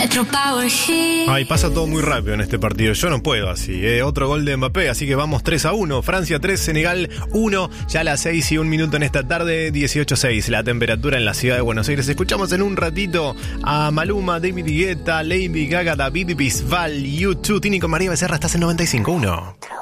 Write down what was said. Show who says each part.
Speaker 1: Ay, pasa todo muy rápido en este partido. Yo no puedo así. Otro gol de Mbappé, así que vamos 3-1. Francia 3, Senegal 1. Ya a las 6:01 en esta tarde, 18:06. La temperatura en la ciudad de Buenos Aires. Escuchamos en un ratito a Maluma, David Guetta, Lady Gaga, David Bisbal, U2, Tini con María Becerra. Estás en 95.1.